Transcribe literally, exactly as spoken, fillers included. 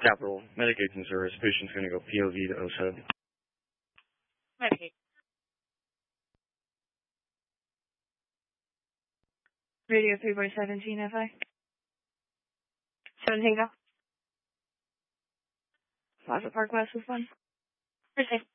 Capital, Medicaid and service. Patient's going to go P O V to O S E B. Medicaid. Radio three by seventeen F I. seventeen go. Plaza Park West is one. Proceed.